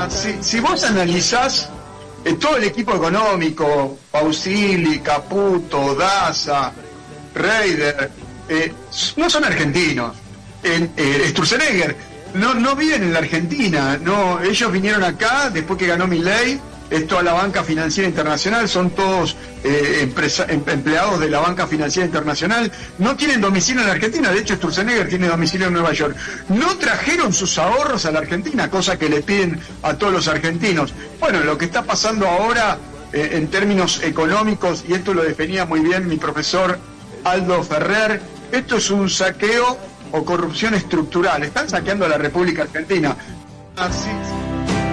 Si vos analizás todo el equipo económico, Pausili, Caputo, Daza, Reider, no son argentinos. Sturzenegger no viven en la Argentina, no, ellos vinieron acá después que ganó Milei. Es toda la banca financiera internacional, son todos empleados de la banca financiera internacional, no tienen domicilio en la Argentina. De hecho, Sturzenegger tiene domicilio en Nueva York. No trajeron sus ahorros a la Argentina, cosa que le piden a todos los argentinos. Bueno, lo que está pasando ahora en términos económicos, y esto lo definía muy bien mi profesor Aldo Ferrer, esto es un saqueo o corrupción estructural. Están saqueando a la República Argentina. Así